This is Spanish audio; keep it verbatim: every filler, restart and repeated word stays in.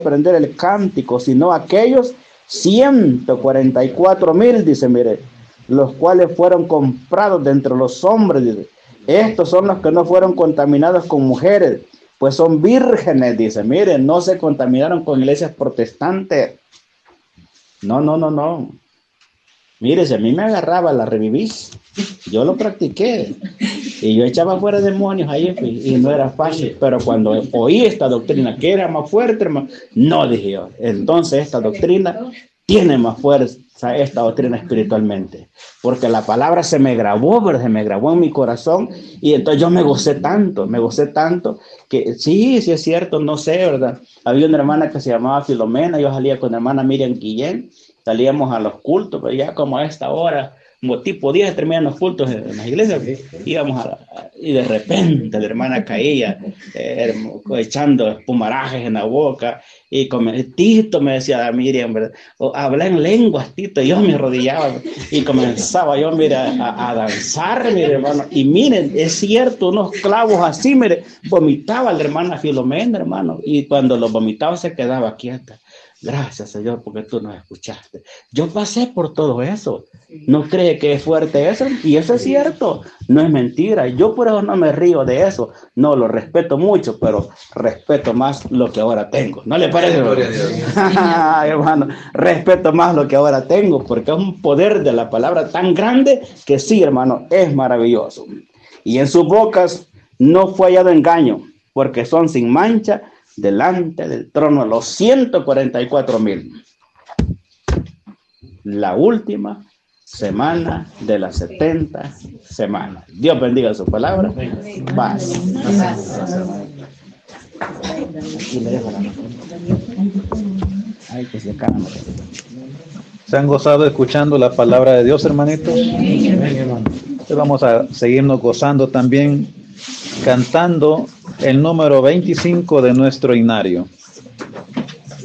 aprender el cántico, sino aquellos ciento cuarenta y cuatro mil, dice, mire, los cuales fueron comprados de entre los hombres, dice. Estos son los que no fueron contaminados con mujeres, pues son vírgenes, dice. Miren, no se contaminaron con iglesias protestantes. No, no, no, no. Mire, si a mí me agarraba la revivís, yo lo practiqué. Y yo echaba fuera demonios ahí y no era fácil. Pero cuando oí esta doctrina, que era más fuerte, hermano, no, dije yo. Entonces esta doctrina tiene más fuerza, esta doctrina espiritualmente. Porque la palabra se me grabó, ¿verdad? Se me grabó en mi corazón. Y entonces yo me gocé tanto, me gocé tanto, que sí, sí es cierto, no sé, ¿verdad? Había una hermana que se llamaba Filomena, yo salía con la hermana Miriam Guillén, salíamos a los cultos, pero ya como a esta hora, como tipo diez terminan los cultos en las iglesias, íbamos a, la, y de repente la hermana caía eh, echando espumarajes en la boca, y como, Tito, me decía Miriam, ¿verdad? O, habla en lenguas, Tito, y yo me arrodillaba y comenzaba yo, mire, a, a danzar, mire, hermano, y miren, es cierto, unos clavos así, mire, vomitaba la hermana Filomena, hermano, y cuando lo vomitaba se quedaba quieta. Gracias, Señor, porque tú nos escuchaste. Yo pasé por todo eso. ¿No cree que es fuerte eso? Y eso es cierto, no es mentira. Yo por eso no me río de eso. No, lo respeto mucho, pero respeto más lo que ahora tengo. ¿No le parece? Hermano, respeto más lo que ahora tengo, porque es un poder de la palabra tan grande que sí, hermano, es maravilloso. Y en sus bocas no fue hallado engaño, porque son sin mancha delante del trono los ciento cuarenta y cuatro mil. La última semana de las setenta semanas. Dios bendiga su palabra. Paz. ¿Se han gozado escuchando la palabra de Dios, hermanitos? Entonces vamos a seguirnos gozando también cantando el número veinticinco de nuestro himnario.